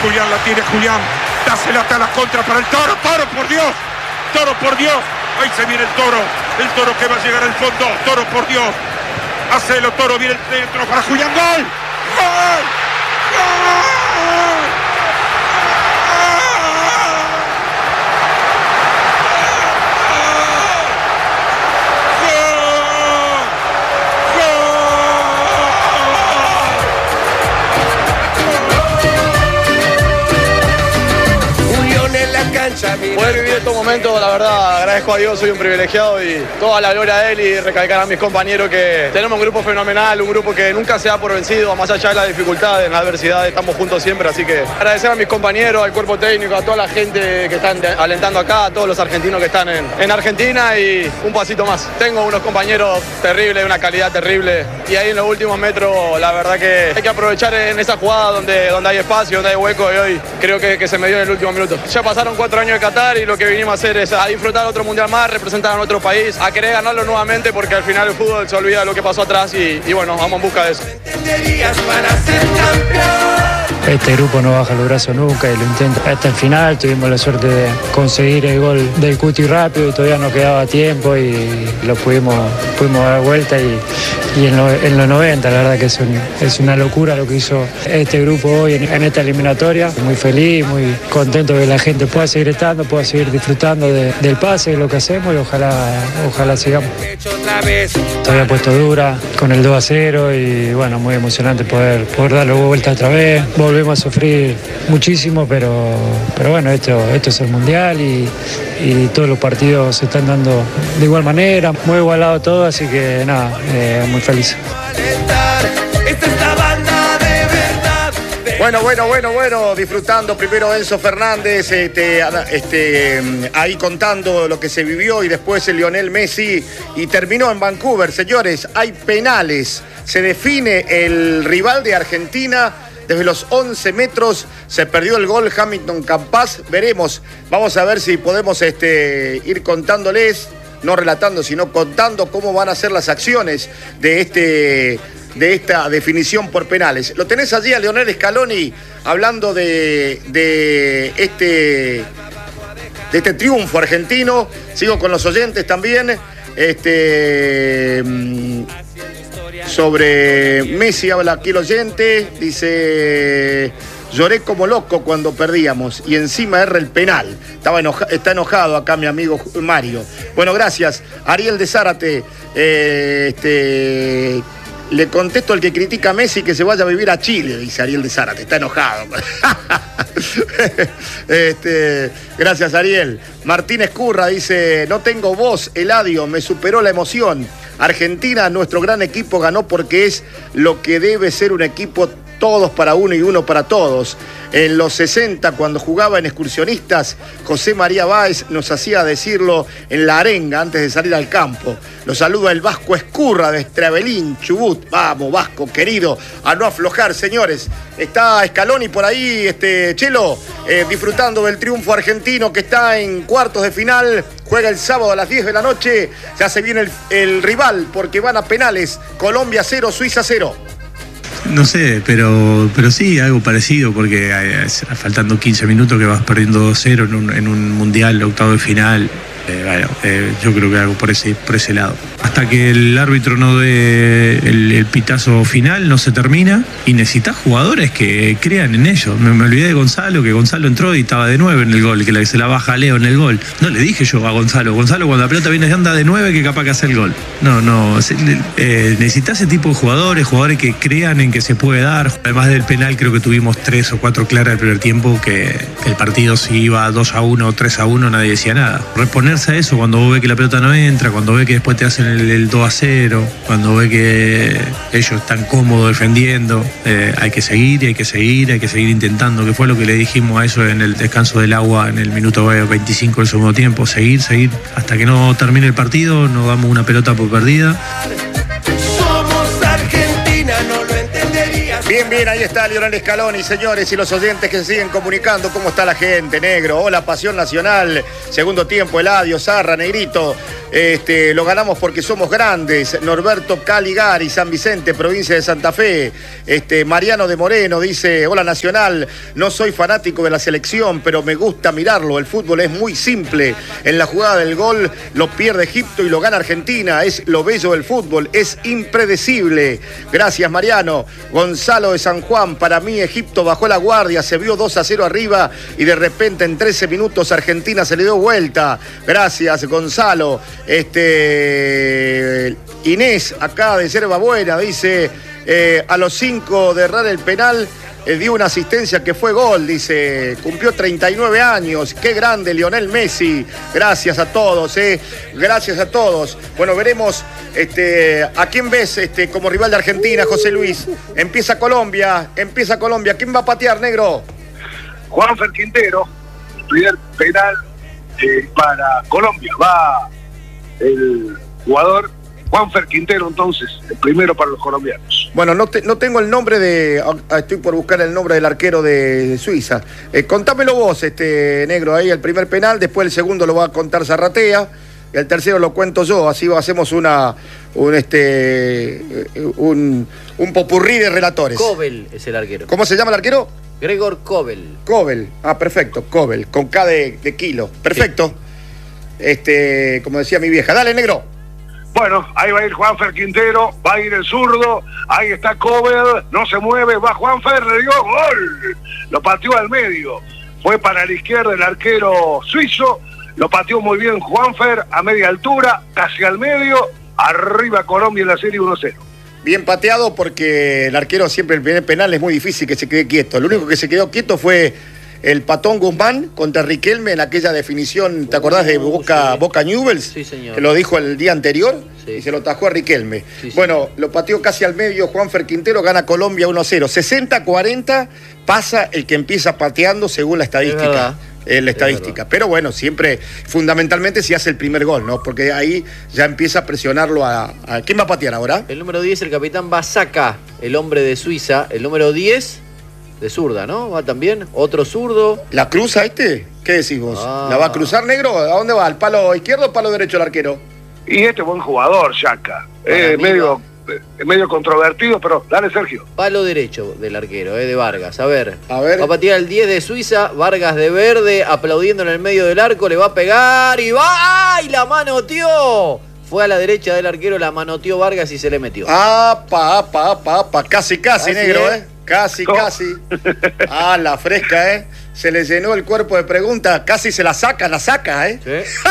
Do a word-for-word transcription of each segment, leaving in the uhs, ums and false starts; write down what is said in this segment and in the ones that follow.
Julián, la tiene Julián. Dásela hasta la contra para el Toro. Toro, por Dios. Toro, por Dios. Ahí se viene el Toro. El Toro que va a llegar al fondo. Toro, por Dios. Hacelo, Toro. Viene el centro para Julián. ¡Gol! ¡Gol! ¡Gol! Poder vivir estos momentos, la verdad, agradezco a Dios, soy un privilegiado y toda la gloria a Él y recalcar a mis compañeros que tenemos un grupo fenomenal, un grupo que nunca se da por vencido, más allá de las dificultades, en la adversidad, estamos juntos siempre, así que agradecer a mis compañeros, al cuerpo técnico, a toda la gente que están alentando acá, a todos los argentinos que están en, en Argentina y un pasito más. Tengo unos compañeros terribles, una calidad terrible y ahí en los últimos metros, la verdad que hay que aprovechar en esa jugada donde, donde hay espacio, donde hay hueco y hoy creo que, que se me dio en el último minuto. Ya pasaron cuatro años de Qatar y lo que vinimos a hacer es a disfrutar otro mundial más, representar a nuestro país, a querer ganarlo nuevamente porque al final el fútbol se olvida de lo que pasó atrás y, y bueno, vamos en busca de eso. Este grupo no baja los brazos nunca y lo intenta hasta el final. Tuvimos la suerte de conseguir el gol del Cuti rápido y todavía nos quedaba tiempo y lo pudimos, pudimos dar vuelta y, y en, lo, en los noventa la verdad que es, un, es una locura lo que hizo este grupo hoy en, en esta eliminatoria. Muy feliz, muy contento de que la gente pueda seguir estando, pueda seguir disfrutando de, del pase, de lo que hacemos y ojalá, ojalá sigamos. Todavía puesto dura con el dos a cero y bueno, muy emocionante poder, poder darle vuelta otra vez. Volvemos a sufrir muchísimo, pero, pero bueno, esto, esto es el Mundial y, y todos los partidos se están dando de igual manera, muy igualado todo, así que nada, eh, muy feliz. Bueno, bueno, bueno, bueno, disfrutando primero Enzo Fernández, este, este, ahí contando lo que se vivió y después el Lionel Messi y terminó en Vancouver. Señores, hay penales, se define el rival de Argentina. Desde los once metros se perdió el gol Hamilton Campas. Veremos, vamos a ver si podemos este, ir contándoles, no relatando, sino contando cómo van a ser las acciones de, este, de esta definición por penales. Lo tenés allí a Lionel Scaloni hablando de, de, este, de este triunfo argentino. Sigo con los oyentes también. Este... Sobre Messi habla aquí el oyente, dice, lloré como loco cuando perdíamos y encima erra el penal. Estaba enoja, está enojado acá mi amigo Mario. Bueno, gracias. Ariel de Zárate, eh, este, le contesto al que critica a Messi que se vaya a vivir a Chile, dice Ariel de Zárate, está enojado. este, gracias Ariel. Martínez Curra dice, no tengo voz, Eladio, me superó la emoción. Argentina, nuestro gran equipo, ganó porque es lo que debe ser un equipo, todos para uno y uno para todos. En los sesenta, cuando jugaba en Excursionistas, José María Báez nos hacía decirlo en la arenga antes de salir al campo. Lo saluda el Vasco Escurra de Estravelín, Chubut. Vamos, Vasco, querido, a no aflojar, señores. Está Scaloni por ahí, este, Chelo, eh, disfrutando del triunfo argentino que está en cuartos de final. Juega el sábado a las diez de la noche. Se hace bien el, el rival porque van a penales. Colombia cero, Suiza cero. No sé, pero, pero sí, algo parecido, porque eh, faltando quince minutos que vas perdiendo dos cero en un, en un mundial, octavo de final. Eh, bueno, eh, yo creo que algo por ese, por ese lado. Hasta que el árbitro no dé el, el pitazo final, no se termina. Y necesitas jugadores que crean en ellos. Me, me olvidé de Gonzalo, que Gonzalo entró y estaba de nueve en el gol, que se la baja a Leo en el gol. No le dije yo a Gonzalo, Gonzalo cuando la pelota viene de anda de nueve, que capaz que hace el gol. No, no, eh, necesitas ese tipo de jugadores, jugadores que crean en que se puede dar. Además del penal, creo que tuvimos tres o cuatro claras el primer tiempo, que, que el partido si iba dos a uno o tres a uno, nadie decía nada. Reponer a eso cuando vos ves que la pelota no entra, cuando ves que después te hacen el, el dos a cero, cuando ves que ellos están cómodos defendiendo, eh, hay que seguir y hay que seguir, hay que seguir intentando, que fue lo que le dijimos a eso en el descanso del agua en el minuto veinticinco del segundo tiempo, seguir, seguir, hasta que no termine el partido, no damos una pelota por perdida. Somos Argentina, no lo entenderías Bien, bien, ahí está Lionel Scaloni, señores, y los oyentes que se siguen comunicando. ¿Cómo está la gente, negro? Hola, Pasión Nacional. Segundo tiempo, Eladio, Zarra, Negrito. Este, lo ganamos porque somos grandes. Norberto Caligari, San Vicente, provincia de Santa Fe. Este, Mariano de Moreno dice, hola Nacional, no soy fanático de la selección, pero me gusta mirarlo. El fútbol es muy simple. En la jugada del gol lo pierde Egipto y lo gana Argentina. Es lo bello del fútbol, es impredecible. Gracias, Mariano. Gonzalo de San Juan, para mí Egipto bajó la guardia, se vio dos a cero arriba y de repente en trece minutos Argentina se le dio vuelta. Gracias, Gonzalo. Este Inés, acá de Yerba Buena, dice, eh, a los cinco de errar el penal, eh, dio una asistencia que fue gol, dice, cumplió treinta y nueve años, qué grande Lionel Messi. Gracias a todos, eh, gracias a todos. Bueno, veremos este, a quién ves este, como rival de Argentina, José Luis. Empieza Colombia, empieza Colombia. ¿Quién va a patear, negro? Juanfer Quintero, primer penal eh, para Colombia. Va el jugador Juanfer Quintero, entonces, el primero para los colombianos. Bueno, no, te, no tengo el nombre de... Estoy por buscar el nombre del arquero de Suiza. Eh, contámelo vos, este negro, ahí el primer penal, después el segundo lo va a contar Zarratea, y el tercero lo cuento yo, así hacemos una un este un, un popurrí de relatores. Kobel es el arquero. ¿Cómo se llama el arquero? Gregor Kobel. Kobel, ah, perfecto, Kobel, con K de, de kilo. Perfecto. Sí. Este, como decía mi vieja. Dale, negro. Bueno, ahí va a ir Juanfer Quintero, va a ir el zurdo, ahí está Kobel, no se mueve, va Juanfer, le dio gol, lo pateó al medio, fue para la izquierda el arquero suizo, lo pateó muy bien Juanfer, a media altura, casi al medio, arriba Colombia en la serie uno cero. Bien pateado porque el arquero siempre el primer penal es muy difícil que se quede quieto, lo único que se quedó quieto fue el Patón Guzmán contra Riquelme en aquella definición, ¿te acordás de Boca, sí. Boca Newell's? Sí, señor. Que lo dijo el día anterior, sí. Y se lo tajó a Riquelme. Sí, bueno, lo pateó casi al medio Juanfer Quintero, gana Colombia uno cero. sesenta a cuarenta pasa el que empieza pateando según la estadística. Eh, la estadística. Pero bueno, siempre, fundamentalmente si hace el primer gol, ¿no? Porque ahí ya empieza a presionarlo a... a... ¿Quién va a patear ahora? El número diez, el capitán Basaka, el hombre de Suiza. El número diez... de zurda, ¿no? Va también, otro zurdo. ¿La cruza este? ¿Qué decís vos? Ah. ¿La va a cruzar, negro? ¿A dónde va? ¿Al palo izquierdo o palo derecho el arquero? Y este buen jugador, Yaka. Eh, medio, eh, medio controvertido, pero dale, Sergio. Palo derecho del arquero, eh, de Vargas. A ver. A ver. Va a patear el diez de Suiza, Vargas de verde, aplaudiendo en el medio del arco, le va a pegar y va. ¡Ay! La manoteó. Fue a la derecha del arquero, la manoteó Vargas y se le metió. ¡Apa, apa, apa, apa! Casi, casi, casi negro, ¿eh? ¿eh? Casi, ¿Cómo? Casi. Ah, la fresca, ¿eh? Se le llenó el cuerpo de preguntas. Casi se la saca, la saca, ¿eh?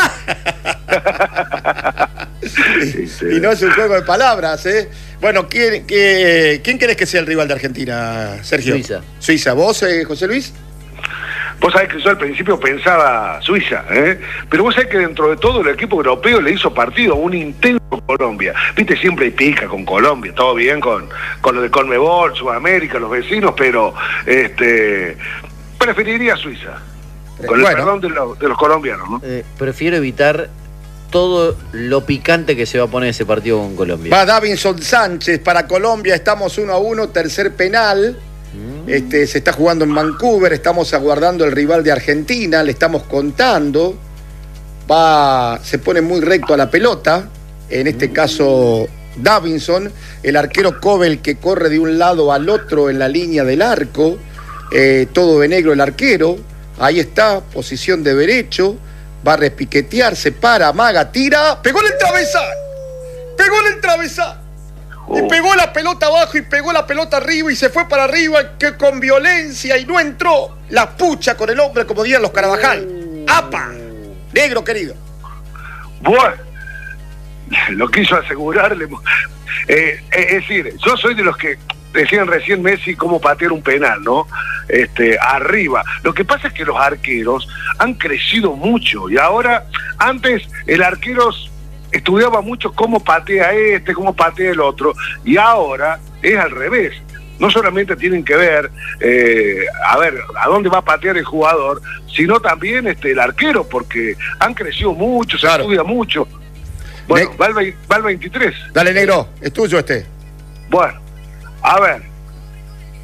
¿Sí? y, sí. y no es un juego de palabras, ¿eh? Bueno, ¿quién, qué, ¿quién querés que sea el rival de Argentina, Sergio? Suiza. Suiza. ¿Vos, eh, José Luis? Vos sabés que yo al principio pensaba Suiza, ¿eh? Pero vos sabés que dentro de todo el equipo europeo le hizo partido un intenso Colombia. Viste, siempre hay pica con Colombia, todo bien con, con lo de Conmebol, Sudamérica, los vecinos, pero este preferiría Suiza. Con el bueno. perdón de, lo, de los colombianos, ¿no? Eh, prefiero evitar todo lo picante que se va a poner ese partido con Colombia. Va Davinson Sánchez para Colombia, estamos uno a uno, tercer penal. Este, se está jugando en Vancouver, estamos aguardando el rival de Argentina, le estamos contando, va, se pone muy recto a la pelota, en este caso Davinson, el arquero Kobel que corre de un lado al otro en la línea del arco, eh, todo de negro el arquero, ahí está, posición de derecho, va a repiquetear, se para, amaga, tira, pegó en el travesaño, pegó en el travesaño. Y pegó la pelota abajo y pegó la pelota arriba y se fue para arriba que con violencia y no entró la pucha con el hombre, como dirían los Carabajal. ¡Apa! Negro querido. Bueno, lo quiso asegurarle. Eh, es decir, yo soy de los que decían recién Messi cómo patear un penal, ¿no? Este, arriba. Lo que pasa es que los arqueros han crecido mucho y ahora, antes el arquero estudiaba mucho cómo patea este, cómo patea el otro, y ahora es al revés. No solamente tienen que ver, eh, a ver, a dónde va a patear el jugador, sino también este, el arquero, porque han crecido mucho, se claro. estudia mucho. Bueno, ne va, el, va el veintitrés. Dale, negro, es tuyo este. Bueno, a ver,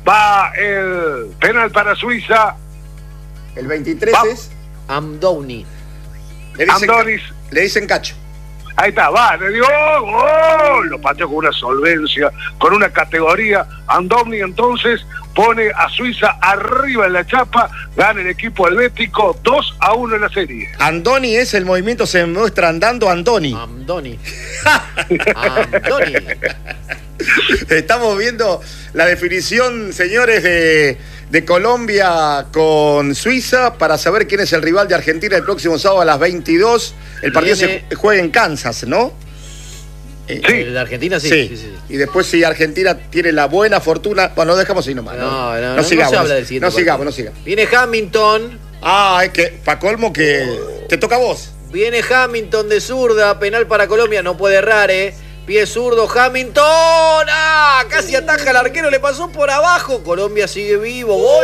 Va el penal para Suiza. El veintitrés Va. es. Amdouni. Le dicen, Amdonis. le dicen Cacho. Ahí está, va, le dio gol. Lo pateó con una solvencia, con una categoría. Andoni entonces pone a Suiza arriba en la chapa, gana el equipo helvético dos a uno en la serie. Andoni es el movimiento, se muestra andando Andoni. Amdoni. Amdoni. Estamos viendo la definición, señores, de, de Colombia con Suiza para saber quién es el rival de Argentina el próximo sábado a las veintidós. El partido Viene... se juega en Kansas, ¿no? Sí. El de Argentina sí. Sí. Sí, sí. Y después si Argentina tiene la buena fortuna, bueno, lo dejamos ahí nomás. No, no, no, no sigamos, no se habla del siguiente no sigamos, partido. no sigamos. Viene Hamilton. Ah, es que, pa' colmo que te toca a vos. Viene Hamilton de zurda, penal para Colombia, no puede errar, ¿eh? Pie zurdo, Hamilton. ¡Ah! Casi ataja al arquero, le pasó por abajo. Colombia sigue vivo, gol.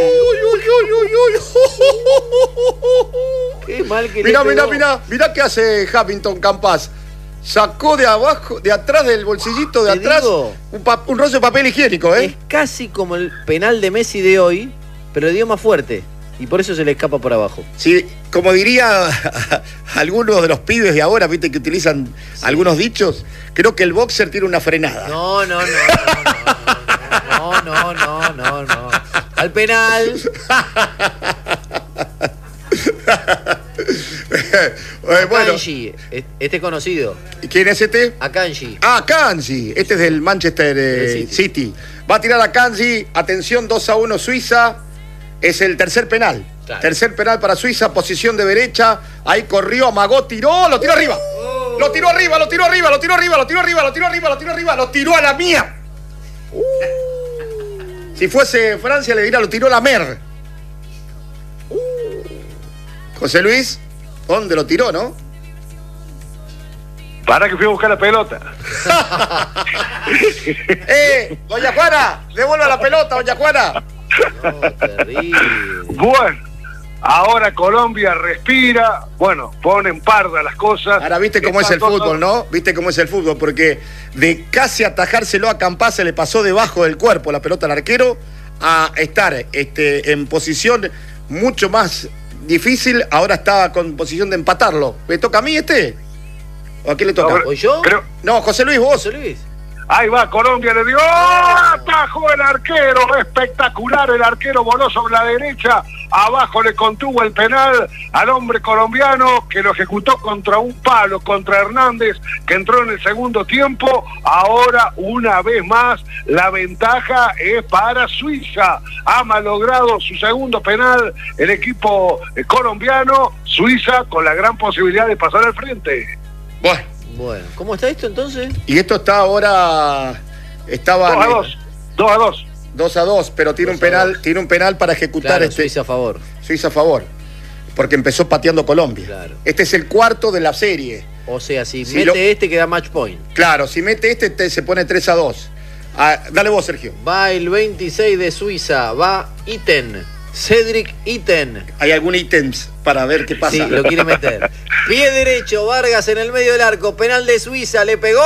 Qué mal que mirá, le mirá, pegó. mirá, mirá qué hace Hamilton Campas. Sacó de abajo, de atrás del bolsillito de Te atrás, digo, un, pa- un rollo de papel higiénico, ¿eh? es casi como el penal de Messi de hoy, pero le dio más fuerte. Y por eso se le escapa por abajo. Sí, como diría algunos de los pibes de ahora, viste que utilizan Sí. algunos dichos, creo que el boxer tiene una frenada. No, no, no, no, no, no, no, no, no. Al penal. Eh, bueno, Akanji, este es conocido. ¿quién es este? Akanji. Ah, Kanji. Este es del Manchester eh, City. City. Va a tirar a Kanji. Atención, dos a uno Suiza. Es el tercer penal. Claro. Tercer penal para Suiza, posición de derecha. Ahí corrió, amagó, tiró, lo tiró arriba. Lo tiró arriba, lo tiró arriba, lo tiró arriba, lo tiró arriba, lo tiró arriba, lo tiró arriba, lo tiró a la mía. Si fuese Francia le diría, lo tiró la mer. José Luis, ¿dónde lo tiró, no? Para que fui a buscar la pelota. ¡Eh! Doña Juana, devuelva la pelota, doña Juana. No, terrible. Bueno, ahora Colombia respira, bueno, ponen parda las cosas. Ahora viste cómo es el fútbol, ¿no? Viste cómo es el fútbol, porque de casi atajárselo a Campas se le pasó debajo del cuerpo la pelota al arquero a estar este, en posición mucho más difícil, ahora está con posición de empatarlo. ¿Me toca a mí este? ¿O a quién le toca? No, ¿O yo? Creo- No, José Luis, vos. José Luis. Ahí va, Colombia le dio, atajó el arquero, espectacular, el arquero voló sobre la derecha, abajo le contuvo el penal al hombre colombiano que lo ejecutó contra un palo, contra Hernández, que entró en el segundo tiempo. Ahora, una vez más, la ventaja es para Suiza, ha malogrado su segundo penal el equipo eh, colombiano, Suiza con la gran posibilidad de pasar al frente. Bueno, Bueno, ¿cómo está esto entonces? y esto está ahora. Estaba dos a dos, dos a dos. dos a dos, pero tiene un dos a penal, dos. tiene un penal para ejecutar Claro, este. Suiza a favor. Suiza a favor. Porque empezó pateando Colombia. Claro. Este es el cuarto de la serie. O sea, si Si mete lo- este queda match point. Claro, si mete este, te- se pone tres a dos. Ah, dale vos, Sergio. Va el veintiséis de Suiza, va Iten. Cedric Iten. ¿Hay algún ítems para ver qué pasa? Sí, lo quiere meter. Pie derecho, Vargas en el medio del arco. Penal de Suiza, le pegó.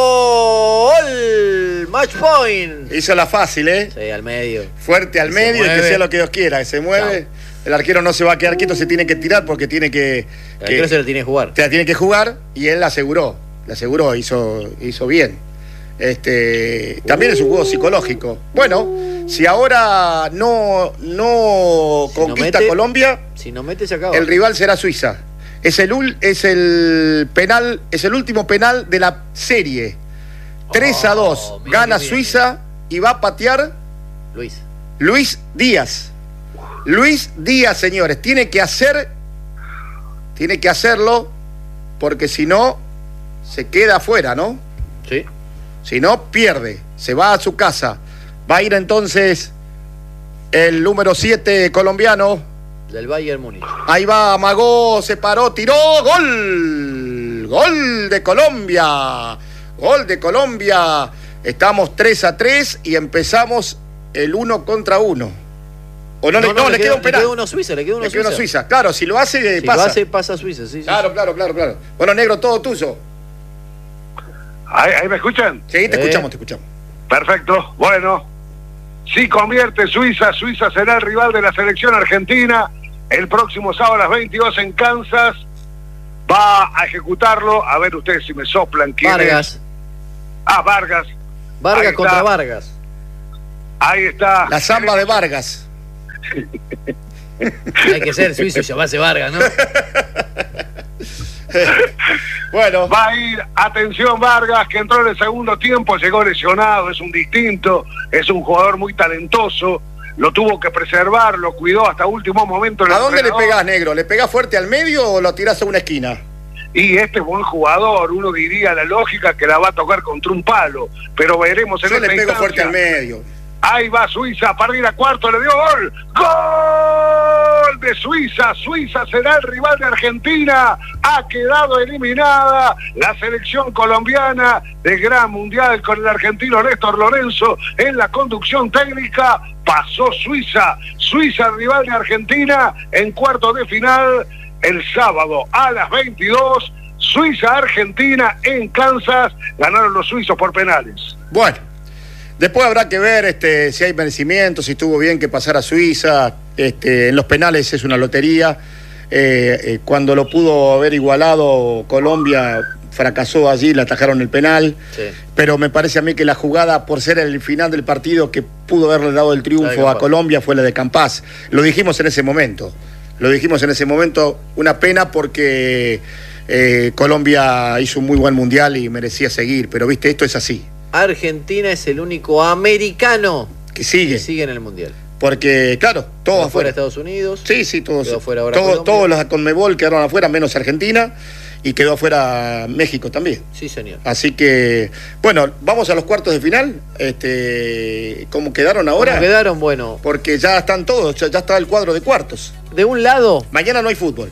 Gol. Match point. Hizo la fácil, ¿eh? Sí, al medio. Fuerte al Se medio y que mueve. sea lo que Dios quiera. Que se mueve. Chao. El arquero no se va a quedar quieto, se tiene que tirar porque tiene que. El que arquero se lo tiene que jugar. te la tiene que jugar y él la aseguró. La aseguró, hizo, hizo bien. Este, también es un juego psicológico. Bueno, si ahora no, no Si no conquista mete- Colombia, Si no mete, se acaba. el rival será Suiza. Es el, ul- es el penal, es el último penal de la serie. tres a dos. Oh, mira Gana qué bien. Suiza y va a patear Luis. Luis Díaz. Luis Díaz, señores, tiene que hacer, tiene que hacerlo, porque si no, se queda afuera, ¿no? Sí. Si no, pierde, se va a su casa. Va a ir entonces el número siete colombiano. Del Bayern Múnich. Ahí va, amagó, se paró, tiró, gol. Gol de Colombia. Gol de Colombia. Estamos tres a tres y empezamos el uno contra uno. O no, le, no, le, queda un penal. Le queda uno a Suiza, le queda uno Le a queda uno a Suiza. Suiza. Claro, si lo hace, Si pasa. lo hace, pasa a Suiza, sí. sí, Claro, sí. claro, claro, claro. Bueno, negro, todo tuyo. ¿Ahí, ahí me escuchan? Sí, te Eh. escuchamos, te escuchamos. Perfecto, bueno. Si convierte Suiza, Suiza será el rival de la selección argentina el próximo sábado a las veintidós en Kansas. Va a ejecutarlo. A ver ustedes si me soplan quién Vargas. es. Ah, Vargas. Vargas Ahí contra está. Vargas. Ahí está. La samba de Vargas. Hay que ser suizo y llamarse Vargas, ¿no? Bueno. Va a ir, atención Vargas, que entró en el segundo tiempo, llegó lesionado, es un distinto, es un jugador muy talentoso, lo tuvo que preservar, lo cuidó hasta último momento. ¿A dónde le entrenador. pegás, negro? ¿Le pegás fuerte al medio o lo tirás a una esquina? Y este es buen jugador, uno diría la lógica que la va a tocar contra un palo, pero veremos en Yo esta le pego fuerte instancia. al medio. Ahí va Suiza para ir a cuarto, le dio gol. ¡Gol de Suiza! Suiza será el rival de Argentina. Ha quedado eliminada la selección colombiana del Gran Mundial con el argentino Néstor Lorenzo en la conducción técnica. Pasó Suiza. Suiza, rival de Argentina, en cuarto de final el sábado a las veintidós. Suiza-Argentina en Kansas. Ganaron los suizos por penales. Bueno. Después habrá que ver este, si hay vencimiento, si estuvo bien que pasara Suiza. Este, en los penales es una lotería. Eh, eh, cuando lo pudo haber igualado, Colombia fracasó allí, le atajaron el penal. Sí. Pero me parece a mí que la jugada, por ser el final del partido, que pudo haberle dado el triunfo a Colombia, fue la de Campás. Lo dijimos en ese momento. Lo dijimos en ese momento. Una pena porque eh, Colombia hizo un muy buen mundial y merecía seguir. Pero viste, esto es así. Argentina es el único americano que sigue. que sigue en el Mundial. Porque, claro, todos Quedó afuera. fuera Estados Unidos. Sí, sí, todos. Quedó fuera ahora Todos, Colombia. todos los de Conmebol quedaron afuera, menos Argentina. Y quedó afuera México también. Sí, señor. Así que, bueno, vamos a los cuartos de final. Este, ¿Cómo quedaron ahora? ¿Cómo quedaron? Bueno. Porque ya están todos, ya, ya está el cuadro de cuartos. De un lado. Mañana no hay fútbol.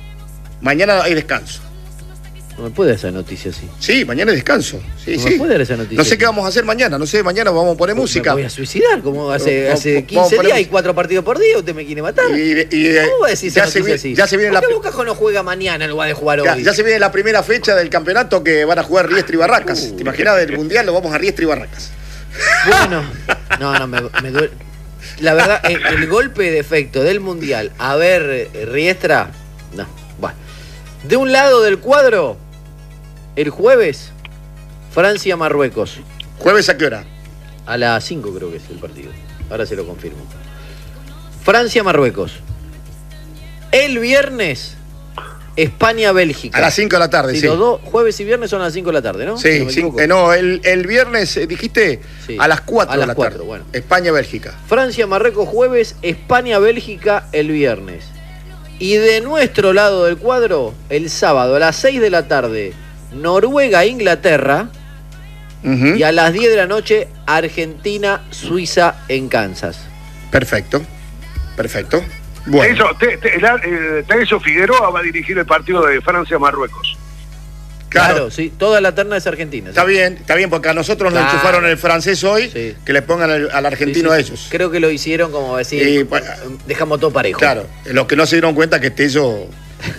Mañana hay descanso. No me puede dar esa noticia así. Sí, mañana hay descanso. Sí, no sí. me puede dar esa noticia. No sé así. qué vamos a hacer mañana. No sé, mañana vamos a poner Me música. voy a suicidar, como hace, Vamos- hace vamos a quince poner días hay música. cuatro partidos por día, usted me quiere matar. Y, y, ¿Cómo va a decir esa ya, se noticia vi- así? ya se viene ¿Por la qué Boca no juega mañana en lugar de jugar Ya, hoy? ya se viene la primera fecha del campeonato que van a jugar Riestra y Barracas. Uh. ¿Te imaginas del Mundial? Lo vamos a Riestra y Barracas. Bueno, no, no, me, me duele. La verdad, el, el golpe de efecto del Mundial, a ver, Riestra, no, bueno. De un lado del cuadro, el jueves, Francia-Marruecos. ¿Jueves a qué hora? A las cinco creo que es el partido. Ahora se lo confirmo. Francia-Marruecos. El viernes, España-Bélgica. A las cinco de la tarde, Sí, sí. los dos, jueves y viernes son a las cinco de la tarde, ¿no? Si Sí, no me sí. equivoco. Eh, no, el, el viernes eh, dijiste Sí. a las cuatro A de las la cuatro, tarde. bueno. España-Bélgica. Francia-Marruecos jueves, España-Bélgica el viernes. Y de nuestro lado del cuadro, el sábado a las seis de la tarde, Noruega-Inglaterra. Ujú. Y a las diez de la noche, Argentina-Suiza en Kansas. Perfecto. Perfecto. Bueno. Eso, te, te, el, eh, Tello Figueroa va a dirigir el partido de Francia-Marruecos. Claro, Claro. sí, toda la terna es Argentina. Está sí. bien, está bien, porque a nosotros nos Claro. enchufaron el francés hoy, Sí. que le pongan al, al Sí, argentino sí, a sí. ellos. Creo que lo hicieron como decir, Y, bueno, dejamos todo parejo. Claro, los que no se dieron cuenta que Tello.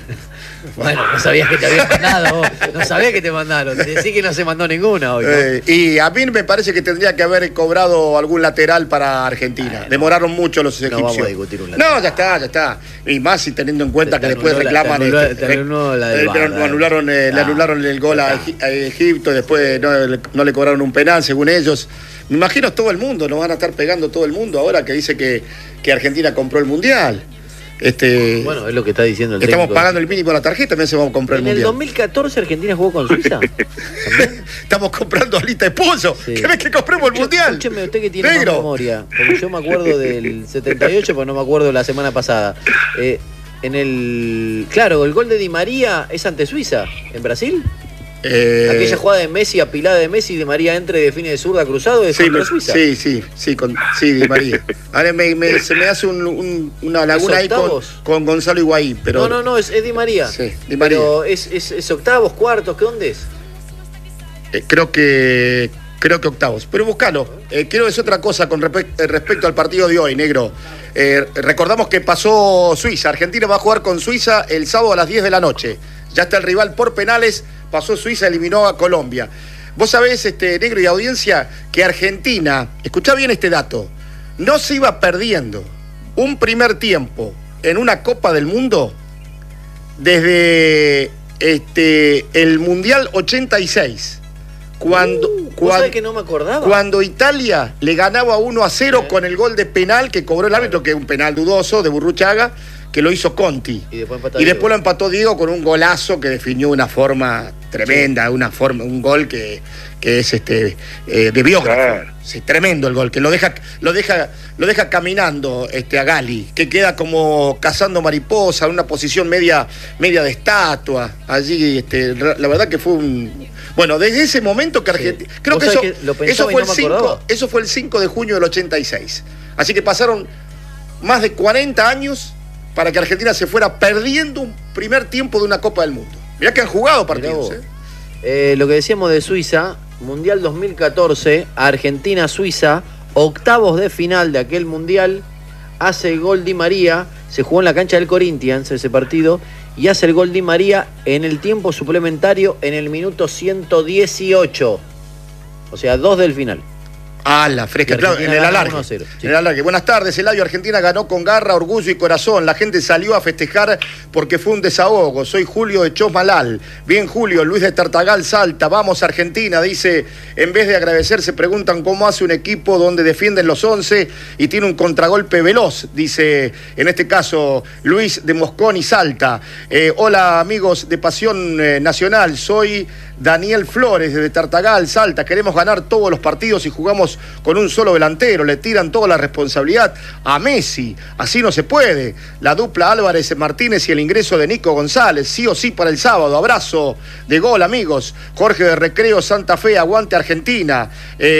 Bueno, no sabías que te habían mandado vos. No sabías que te mandaron. Decí que no se mandó ninguna hoy, ¿no? Eh, y a mí me parece que tendría que haber cobrado algún lateral para Argentina. Ay, no. Demoraron mucho los No egipcios. vamos a discutir un lateral. No, ya está, ya está. Y más si teniendo en cuenta Te que después anuló la- reclaman. te anuló- este, te anuló la del eh, V A R, lo anularon, eh, le Ah, anularon el gol a, ya Egi- a Egipto, después no, le- no le cobraron un penal, según ellos. Me imagino todo el mundo, nos van a estar pegando todo el mundo ahora que dice que, que Argentina compró el Mundial. Este, Bueno, es lo que está diciendo el estamos técnico. pagando el mínimo a la tarjeta, también se vamos a comprar En el el Mundial. dos mil catorce Argentina jugó con Suiza. ¿También? Estamos comprando alita de pollo. Sí. ¿Querés que compremos el Mundial? Escúcheme, usted que tiene Negro. más memoria, porque yo me acuerdo del setenta y ocho, pero no me acuerdo de la semana pasada. Eh, en el. Claro, el gol de Di María es ante Suiza, en Brasil. Eh, Aquella jugada de Messi, apilada de Messi, Di María entra y define de zurda cruzado, es Sí, contra me- Suiza. sí, sí, sí, con, sí, Di María. Ahora me, me- se me hace un- un- una laguna ahí con, octavos? con Gonzalo Higuaín, pero No, no, no, es, es Di María. Sí, Di María. Pero es, es, es octavos, cuartos, ¿qué dónde es? eh, creo que creo que octavos. Pero buscalo. Eh, quiero decir otra cosa con respe- eh, respecto al partido de hoy, negro. Eh, recordamos que pasó Suiza. Argentina va a jugar con Suiza el sábado a las diez de la noche. Ya está el rival por penales. Pasó Suiza, eliminó a Colombia. Vos sabés, este, negro y audiencia, que Argentina, escuchá bien este dato, no se iba perdiendo un primer tiempo en una Copa del Mundo desde este, el Mundial ochenta y seis. Cuando, uh, cuando, que no me acordaba? Cuando Italia le ganaba uno a cero eh. con el gol de penal que cobró el árbitro, que es un penal dudoso de Burruchaga, que lo hizo Conti. Y después, y después lo empató Diego con un golazo que definió una forma tremenda, sí. una forma, un gol que, que es este eh, de biógrafo. Sí. Sí, tremendo el gol, que lo deja, lo deja, lo deja caminando este, a Gali, que queda como cazando mariposa, en una posición media, media de estatua. Allí, este, la verdad que fue un. Bueno, desde ese momento que Argentina. Sí. Creo que eso, que eso, fue no el cinco, eso fue el cinco de junio del ochenta y seis. Así que pasaron más de cuarenta años para que Argentina se fuera perdiendo un primer tiempo de una Copa del Mundo. Mirá que han jugado partidos. ¿eh? Eh, lo que decíamos de Suiza, Mundial dos mil catorce, Argentina-Suiza, octavos de final de aquel Mundial, hace el gol Di María, se jugó en la cancha del Corinthians ese partido, y hace el gol Di María en el tiempo suplementario en el minuto ciento dieciocho. O sea, dos del final. Ah, la fresca, claro, en el alargue. uno a cero, sí. En el alargue. Buenas tardes, Eladio. Argentina ganó con garra, orgullo y corazón. La gente salió a festejar porque fue un desahogo. Soy Julio de Chosmalal. Bien, Julio. Luis de Tartagal, Salta. Vamos, Argentina. Dice, en vez de agradecer, se preguntan cómo hace un equipo donde defienden los once y tiene un contragolpe veloz. Dice, en este caso, Luis de Moscón y Salta. Eh, hola, amigos de Pasión eh, Nacional. Soy Daniel Flores de Tartagal, Salta. Queremos ganar todos los partidos y jugamos con un solo delantero. Le tiran toda la responsabilidad a Messi. Así no se puede. La dupla Álvarez Martínez y el ingreso de Nico González. Sí o sí para el sábado. Abrazo de gol, amigos. Jorge de Recreo, Santa Fe. Aguante Argentina.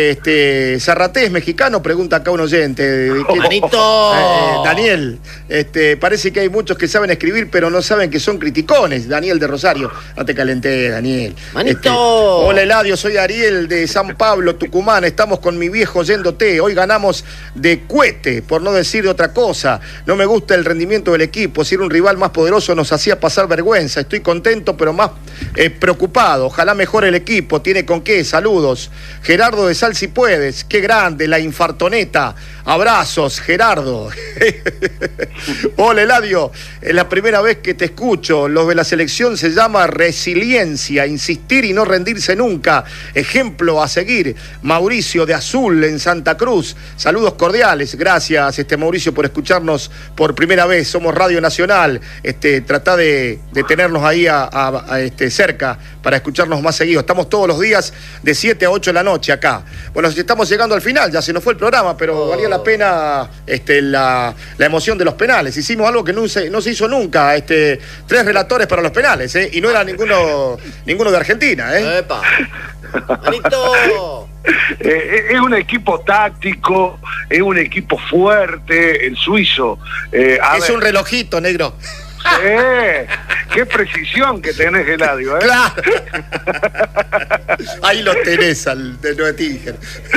Este, Zarratés, mexicano, pregunta acá un oyente. ¡Manito! Eh, Daniel, este, parece que hay muchos que saben escribir, pero no saben que son criticones. Daniel de Rosario. No te calenté, Daniel. Manito. Este, hola Eladio, soy Ariel de San Pablo, Tucumán. Estamos con mi viejo yéndote. Hoy ganamos de cuete, por no decir de otra cosa. No me gusta el rendimiento del equipo. Si era un rival más poderoso nos hacía pasar vergüenza. Estoy contento, pero más eh, preocupado. Ojalá mejore el equipo. Tiene con qué. Saludos. Gerardo de Sal si puedes. Qué grande, la infartoneta. Abrazos, Gerardo. Hola Eladio, es la primera vez que te escucho. Lo de la selección se llama resiliencia, insistir y no rendirse nunca. Ejemplo a seguir. Mauricio de Azul en Santa Cruz. Saludos cordiales. Gracias, este Mauricio, por escucharnos por primera vez. Somos Radio Nacional. Este, trata de, de tenernos ahí a, a, a este, cerca para escucharnos más seguido. Estamos todos los días de siete a ocho de la noche acá. Bueno, estamos llegando al final, ya se nos fue el programa, pero oh. valía la pena este, la, la emoción de los penales. Hicimos algo que no se, no se hizo nunca. Este, tres relatores para los penales, ¿eh? Y no era ninguno, ninguno de Argentina, ¿eh? ¡Epa! ¡Manito! Eh, es un equipo táctico, es un equipo fuerte, el suizo. Eh, es ver. un relojito, negro. Eh, qué precisión que tenés, Eladio, ¿eh? Claro. Ahí lo tenés al de Noetinger.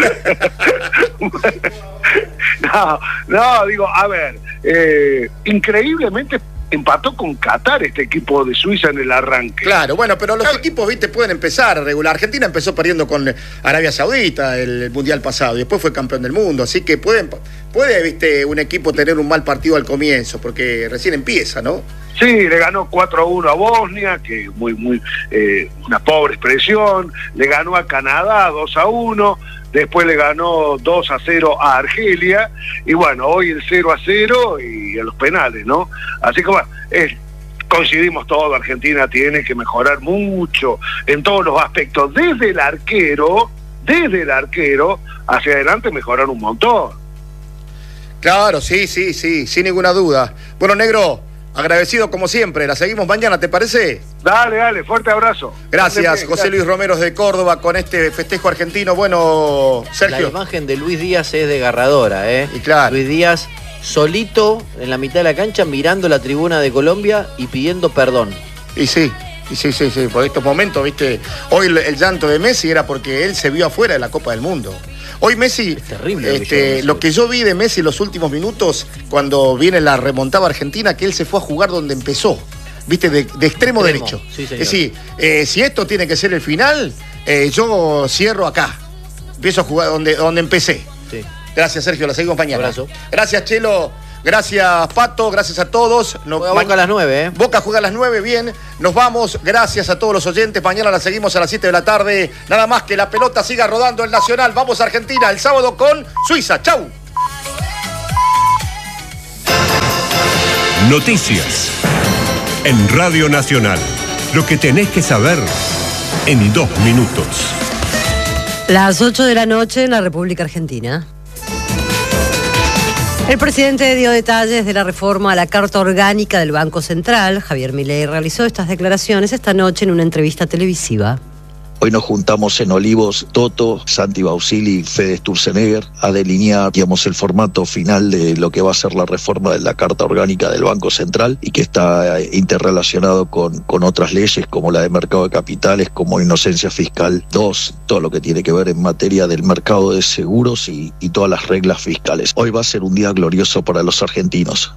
No, no, digo, a ver, eh, increíblemente empató con Qatar este equipo de Suiza en el arranque. Claro, bueno, pero los equipos, viste, pueden empezar a regular. Argentina empezó perdiendo con Arabia Saudita el, el Mundial pasado y después fue campeón del mundo, así que pueden, puede, viste, un equipo tener un mal partido al comienzo, porque recién empieza, ¿no? Sí, le ganó cuatro a uno a Bosnia, que muy, muy, eh, una pobre expresión. Le ganó a Canadá dos a uno. Después le ganó dos a cero a Argelia, y bueno, hoy el cero a cero y a los penales, ¿no? Así que bueno, eh, coincidimos todos, Argentina tiene que mejorar mucho en todos los aspectos, desde el arquero, desde el arquero hacia adelante mejorar un montón. Claro, sí, sí, sí, sin ninguna duda. Bueno, negro, agradecido como siempre, la seguimos mañana, ¿te parece? Dale, dale, fuerte abrazo. Gracias, José Luis Romero de Córdoba con este festejo argentino. Bueno, Sergio. La imagen de Luis Díaz es desgarradora, ¿eh? Y claro. Luis Díaz solito en la mitad de la cancha mirando la tribuna de Colombia y pidiendo perdón. Y sí, y sí, sí, sí, por estos momentos, viste, hoy el, el llanto de Messi era porque él se vio afuera de la Copa del Mundo. Hoy Messi, es terrible este, lo que yo vi de Messi en los últimos minutos, cuando viene la remontada argentina, que él se fue a jugar donde empezó, viste, de, de extremo, extremo derecho. Sí, señor. Es decir, eh, si esto tiene que ser el final, eh, yo cierro acá, empiezo a jugar donde, donde empecé. Sí. Gracias, Sergio, la seguimos mañana. Abrazo. Gracias, Chelo. Gracias, Pato. Gracias a todos. Nos, Juega Boca a las nueve, ¿eh? Boca juega a las nueve, bien. Nos vamos. Gracias a todos los oyentes. Mañana la seguimos a las siete de la tarde. Nada más que la pelota siga rodando el Nacional. Vamos a Argentina el sábado con Suiza. Chau. Noticias en Radio Nacional. Lo que tenés que saber en dos minutos. Las ocho de la noche en la República Argentina. El presidente dio detalles de la reforma a la Carta Orgánica del Banco Central. Javier Milei realizó estas declaraciones esta noche en una entrevista televisiva. Hoy nos juntamos en Olivos, Toto, Santi Bausili y Fede Sturzenegger a delinear, digamos, el formato final de lo que va a ser la reforma de la Carta Orgánica del Banco Central y que está interrelacionado con, con otras leyes como la de mercado de capitales, como inocencia fiscal dos, todo lo que tiene que ver en materia del mercado de seguros y, y todas las reglas fiscales. Hoy va a ser un día glorioso para los argentinos.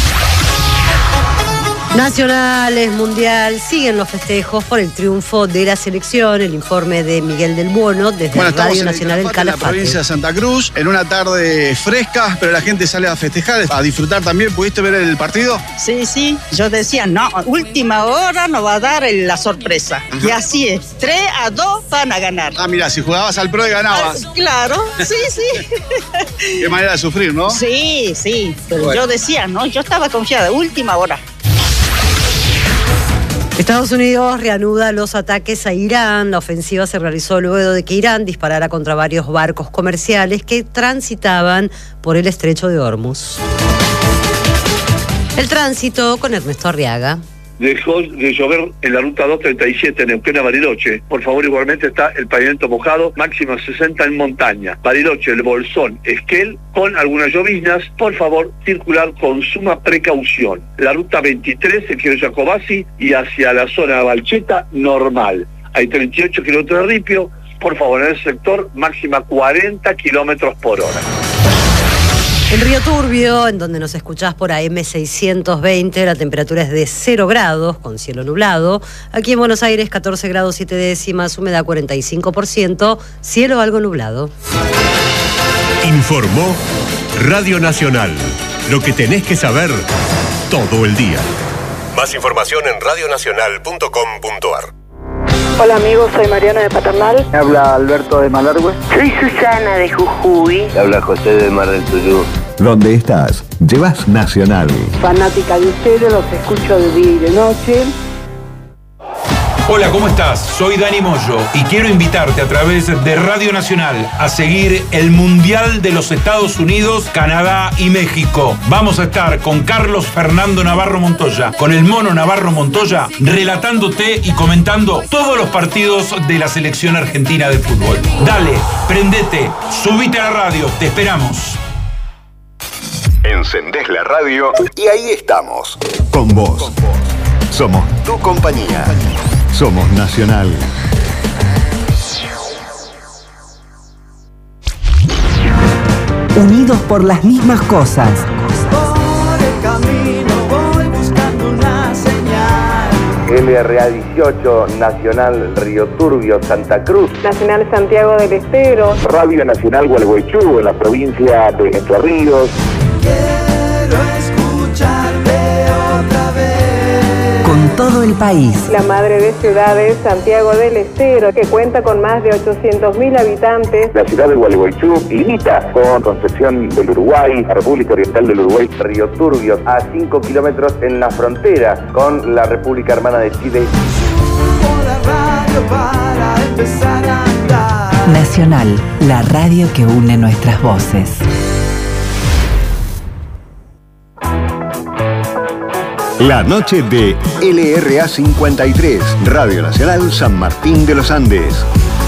Nacionales, Mundial, siguen los festejos por el triunfo de la selección. El informe de Miguel del Buono desde bueno, Radio Nacional El Calafate, en la provincia de Santa Cruz, en una tarde fresca, pero la gente sale a festejar, a disfrutar también. ¿Pudiste ver el partido? Sí, sí, yo decía, no, última hora nos va a dar el, la sorpresa. Ajá. Y así es, tres a dos van a ganar. Ah, mira, si jugabas al pro y ganabas. Ah, claro, sí, sí. Qué manera de sufrir, ¿no? Sí, sí, pero bueno. Yo decía, no, yo estaba confiada, última hora. Estados Unidos reanuda los ataques a Irán. La ofensiva se realizó luego de que Irán disparara contra varios barcos comerciales que transitaban por el estrecho de Hormuz. El tránsito con Ernesto Arriaga. Dejó de llover en la ruta dos treinta y siete en Neuquén a Bariloche. Por favor, igualmente está el pavimento mojado, máxima sesenta en montaña. Bariloche, El Bolsón, Esquel, con algunas lloviznas. Por favor, circular con suma precaución. La ruta veintitrés, el Quiero Jacobasi, y hacia la zona de Balcheta, normal. Hay treinta y ocho kilómetros de ripio. Por favor, en el sector, máxima cuarenta kilómetros por hora. En Río Turbio, en donde nos escuchás por A M seiscientos veinte, la temperatura es de cero grados, con cielo nublado. Aquí en Buenos Aires, catorce grados siete décimas, humedad cuarenta y cinco por ciento, cielo algo nublado. Informó Radio Nacional. Lo que tenés que saber todo el día. Más información en radio nacional punto com punto a r. Hola amigos, soy Mariana de Paternal. Me habla Alberto de Malargüe. Soy Susana de Jujuy. Me habla José de Mar del Tuyú. ¿Dónde estás? Llevas Nacional. Fanática de ustedes, los escucho de día y de noche. Hola, ¿cómo estás? Soy Dani Moyo y quiero invitarte a través de Radio Nacional a seguir el Mundial de los Estados Unidos, Canadá y México. Vamos a estar con Carlos Fernando Navarro Montoya, con el Mono Navarro Montoya, relatándote y comentando todos los partidos de la selección argentina de fútbol. Dale, prendete, subite a la radio, te esperamos. Encendés la radio y ahí estamos. Con vos. Somos tu compañía. Somos Nacional. Unidos por las mismas cosas. Por el camino voy buscando una señal. L R A dieciocho, Nacional Río Turbio, Santa Cruz. Nacional Santiago del Estero. Radio Nacional Gualeguaychú, en la provincia de Entre Ríos. Quiero escucharte otra vez. Con todo el país. La madre de ciudades, Santiago del Estero, que cuenta con más de ochocientos mil habitantes. La ciudad de Gualeguaychú limita con Concepción del Uruguay, la República Oriental del Uruguay, Río Turbio, a cinco kilómetros en la frontera con la República Hermana de Chile. Subo la radio para empezar a andar. Nacional, la radio que une nuestras voces. La noche de L R A cincuenta y tres, Radio Nacional San Martín de los Andes.